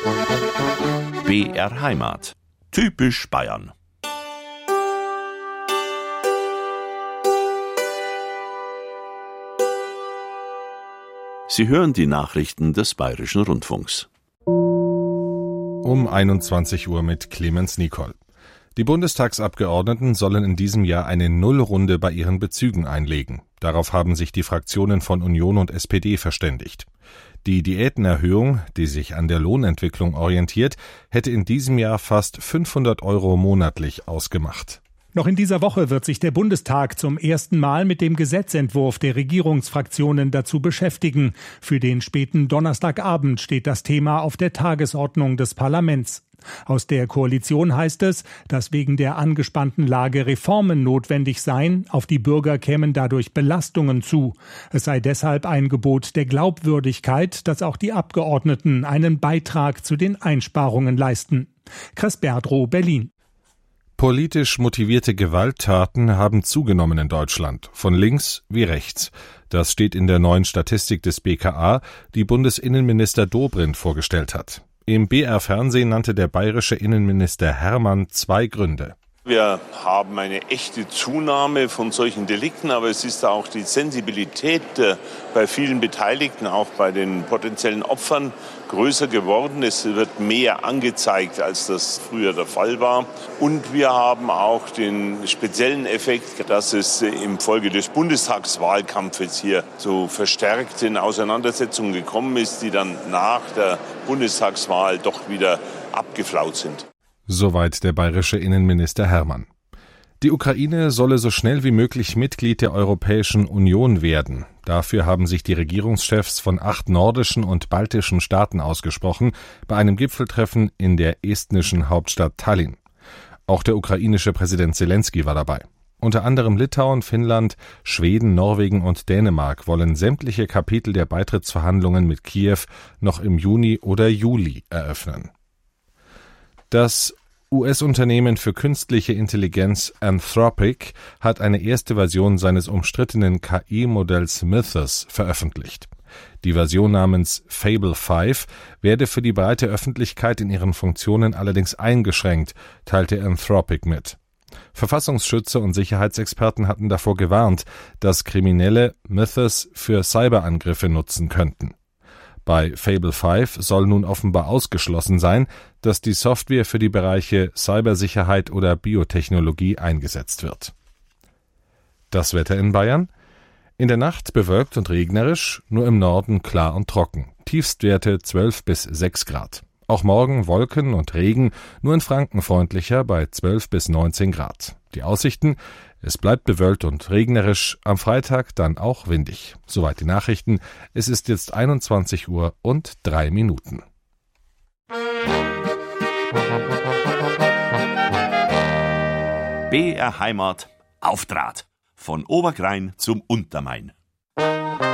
BR Heimat. Typisch Bayern. Sie hören die Nachrichten des Bayerischen Rundfunks. Um 21 Uhr mit Clemens Nicol. Die Bundestagsabgeordneten sollen in diesem Jahr eine Nullrunde bei ihren Bezügen einlegen. Darauf haben sich die Fraktionen von Union und SPD verständigt. Die Diätenerhöhung, die sich an der Lohnentwicklung orientiert, hätte in diesem Jahr fast 500 € monatlich ausgemacht. Noch in dieser Woche wird sich der Bundestag zum ersten Mal mit dem Gesetzentwurf der Regierungsfraktionen dazu beschäftigen. Für den späten Donnerstagabend steht das Thema auf der Tagesordnung des Parlaments. Aus der Koalition heißt es, dass wegen der angespannten Lage Reformen notwendig seien, auf die Bürger kämen dadurch Belastungen zu. Es sei deshalb ein Gebot der Glaubwürdigkeit, dass auch die Abgeordneten einen Beitrag zu den Einsparungen leisten. Cresbertro, Berlin. Politisch motivierte Gewalttaten haben zugenommen in Deutschland, von links wie rechts. Das steht in der neuen Statistik des BKA, die Bundesinnenminister Dobrindt vorgestellt hat. Im BR-Fernsehen nannte der bayerische Innenminister Hermann 2 Gründe. Wir haben eine echte Zunahme von solchen Delikten, aber es ist auch die Sensibilität bei vielen Beteiligten, auch bei den potenziellen Opfern, größer geworden. Es wird mehr angezeigt, als das früher der Fall war. Und wir haben auch den speziellen Effekt, dass es im Folge des Bundestagswahlkampfes hier zu verstärkten Auseinandersetzungen gekommen ist, die dann nach der Bundestagswahl doch wieder abgeflaut sind. Soweit der bayerische Innenminister Hermann. Die Ukraine solle so schnell wie möglich Mitglied der Europäischen Union werden. Dafür haben sich die Regierungschefs von 8 nordischen und baltischen Staaten ausgesprochen, bei einem Gipfeltreffen in der estnischen Hauptstadt Tallinn. Auch der ukrainische Präsident Selenskyj war dabei. Unter anderem Litauen, Finnland, Schweden, Norwegen und Dänemark wollen sämtliche Kapitel der Beitrittsverhandlungen mit Kiew noch im Juni oder Juli eröffnen. Das US-Unternehmen für künstliche Intelligenz Anthropic hat eine erste Version seines umstrittenen KI-Modells Mythos veröffentlicht. Die Version namens Fable 5 werde für die breite Öffentlichkeit in ihren Funktionen allerdings eingeschränkt, teilte Anthropic mit. Verfassungsschützer und Sicherheitsexperten hatten davor gewarnt, dass Kriminelle Mythos für Cyberangriffe nutzen könnten. Bei Fable 5 soll nun offenbar ausgeschlossen sein, dass die Software für die Bereiche Cybersicherheit oder Biotechnologie eingesetzt wird. Das Wetter in Bayern? In der Nacht bewölkt und regnerisch, nur im Norden klar und trocken. Tiefstwerte 12 bis 6 Grad. Auch morgen Wolken und Regen, nur in Franken freundlicher bei 12 bis 19 Grad. Die Aussichten? Es bleibt bewölkt und regnerisch, am Freitag dann auch windig. Soweit die Nachrichten. Es ist jetzt 21 Uhr und 3 Minuten. BR Heimat auf Draht. Von Oberkrain zum Untermain.